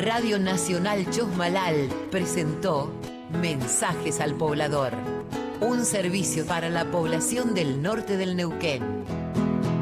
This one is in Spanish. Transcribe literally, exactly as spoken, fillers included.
Radio Nacional Chosmalal presentó Mensajes al Poblador, un servicio para la población del norte del Neuquén.